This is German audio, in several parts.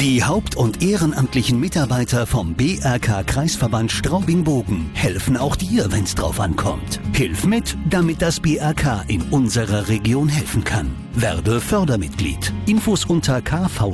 Die haupt- und ehrenamtlichen Mitarbeiter vom BRK Kreisverband Straubing-Bogen helfen auch dir, wenn's drauf ankommt. Hilf mit, damit das BRK in unserer Region helfen kann. Werde Fördermitglied. Infos unter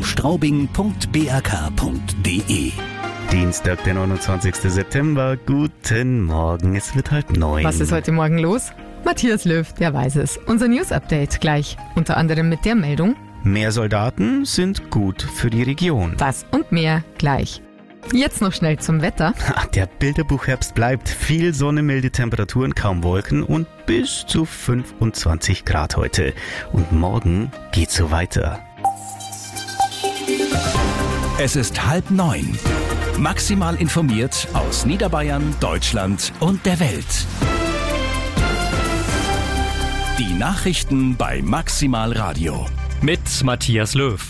kvstraubing.brk.de. Dienstag, der 29. September. Guten Morgen, es wird 8:30. Was ist heute Morgen los? Matthias Löw, der weiß es. Unser News-Update gleich. Unter anderem mit der Meldung: Mehr Soldaten sind gut für die Region. Das und mehr gleich. Jetzt noch schnell zum Wetter. Der Bilderbuchherbst bleibt. Viel Sonne, milde Temperaturen, kaum Wolken und bis zu 25 Grad heute. Und morgen geht's so weiter. Es ist 8:30. Maximal informiert aus Niederbayern, Deutschland und der Welt. Die Nachrichten bei Maximal Radio. Mit Matthias Löw.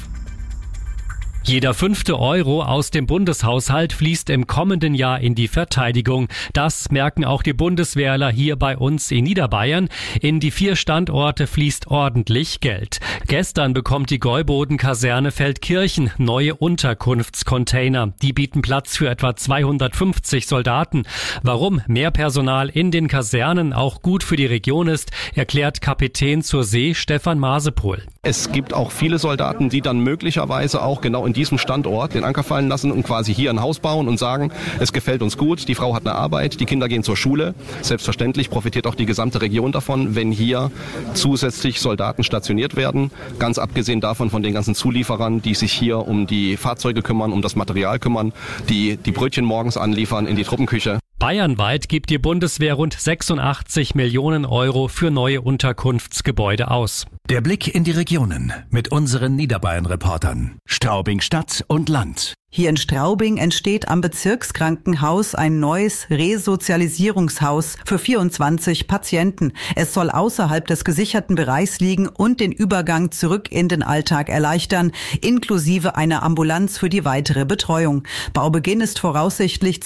Jeder 5. Euro aus dem Bundeshaushalt fließt im kommenden Jahr in die Verteidigung. Das merken auch die Bundeswehrler hier bei uns in Niederbayern. In die 4 Standorte fließt ordentlich Geld. Gestern bekommt die Gäuboden-Kaserne Feldkirchen neue Unterkunftscontainer. Die bieten Platz für etwa 250 Soldaten. Warum mehr Personal in den Kasernen auch gut für die Region ist, erklärt Kapitän zur See Stefan Masepohl. Es gibt auch viele Soldaten, die dann möglicherweise auch genau in diesem Standort den Anker fallen lassen und quasi hier ein Haus bauen und sagen, es gefällt uns gut, die Frau hat eine Arbeit, die Kinder gehen zur Schule. Selbstverständlich profitiert auch die gesamte Region davon, wenn hier zusätzlich Soldaten stationiert werden. Ganz abgesehen davon von den ganzen Zulieferern, die sich hier um die Fahrzeuge kümmern, um das Material kümmern, die Brötchen morgens anliefern in die Truppenküche. Bayernweit gibt die Bundeswehr rund 86 Millionen Euro für neue Unterkunftsgebäude aus. Der Blick in die Regionen mit unseren Niederbayern-Reportern. Straubing Stadt und Land. Hier in Straubing entsteht am Bezirkskrankenhaus ein neues Resozialisierungshaus für 24 Patienten. Es soll außerhalb des gesicherten Bereichs liegen und den Übergang zurück in den Alltag erleichtern, inklusive einer Ambulanz für die weitere Betreuung. Baubeginn ist voraussichtlich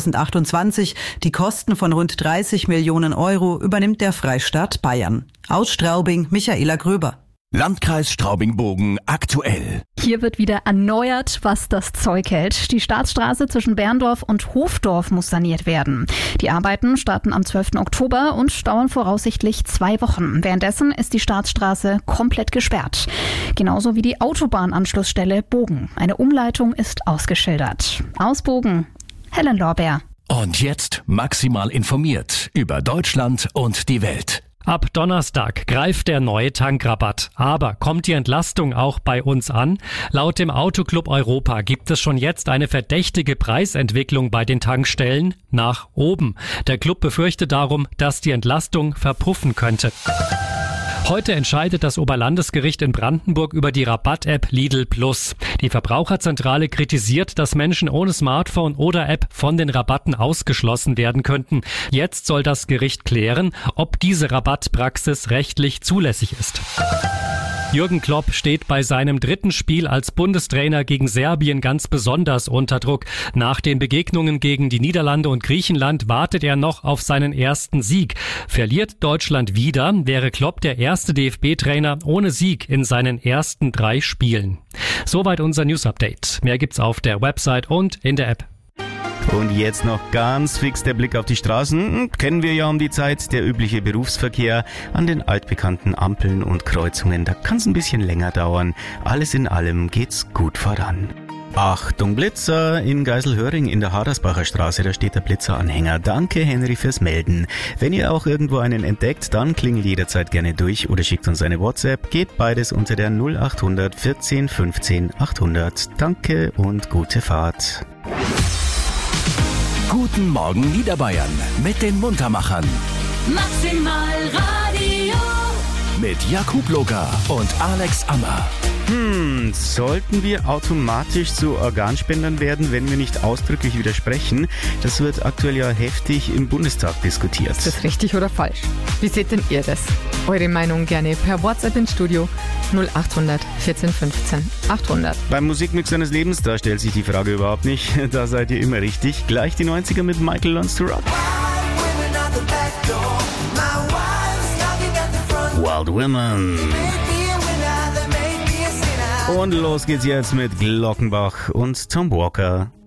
2028. Die Kosten von rund 30 Millionen Euro übernimmt der Freistaat Bayern. Aus Straubing, Michaela Gröber. Landkreis Straubing-Bogen aktuell. Hier wird wieder erneuert, was das Zeug hält. Die Staatsstraße zwischen Berndorf und Hofdorf muss saniert werden. Die Arbeiten starten am 12. Oktober und dauern voraussichtlich 2 Wochen. Währenddessen ist die Staatsstraße komplett gesperrt. Genauso wie die Autobahnanschlussstelle Bogen. Eine Umleitung ist ausgeschildert. Aus Bogen, Helen Lorbeer. Und jetzt maximal informiert über Deutschland und die Welt. Ab Donnerstag greift der neue Tankrabatt. Aber kommt die Entlastung auch bei uns an? Laut dem Autoclub Europa gibt es schon jetzt eine verdächtige Preisentwicklung bei den Tankstellen nach oben. Der Club befürchtet darum, dass die Entlastung verpuffen könnte. Heute entscheidet das Oberlandesgericht in Brandenburg über die Rabatt-App Lidl Plus. Die Verbraucherzentrale kritisiert, dass Menschen ohne Smartphone oder App von den Rabatten ausgeschlossen werden könnten. Jetzt soll das Gericht klären, ob diese Rabattpraxis rechtlich zulässig ist. Jürgen Klopp steht bei seinem 3. Spiel als Bundestrainer gegen Serbien ganz besonders unter Druck. Nach den Begegnungen gegen die Niederlande und Griechenland wartet er noch auf seinen ersten Sieg. Verliert Deutschland wieder, wäre Klopp der erste DFB-Trainer ohne Sieg in seinen ersten 3 Spielen. Soweit unser News-Update. Mehr gibt's auf der Website und in der App. Und jetzt noch ganz fix der Blick auf die Straßen. Kennen wir ja um die Zeit, der übliche Berufsverkehr an den altbekannten Ampeln und Kreuzungen. Da kann es ein bisschen länger dauern. Alles in allem geht's gut voran. Achtung Blitzer, in Geiselhöring in der Hadersbacher Straße, da steht der Blitzeranhänger. Danke Henry fürs Melden. Wenn ihr auch irgendwo einen entdeckt, dann klingelt jederzeit gerne durch oder schickt uns eine WhatsApp. Geht beides unter der 0800 14 15 800. Danke und gute Fahrt. Guten Morgen Niederbayern mit den Muntermachern. Maximal Radio. Mit Jakub Loga und Alex Ammer. Sollten wir automatisch zu Organspendern werden, wenn wir nicht ausdrücklich widersprechen? Das wird aktuell ja heftig im Bundestag diskutiert. Ist das richtig oder falsch? Wie seht denn ihr das? Eure Meinung gerne per WhatsApp ins Studio 0800 14 15 800. Beim Musikmix seines Lebens, da stellt sich die Frage überhaupt nicht. Da seid ihr immer richtig. Gleich die 90er mit Michael Learns to Rock. Wild Women. Und los geht's jetzt mit Glockenbach und Tom Walker.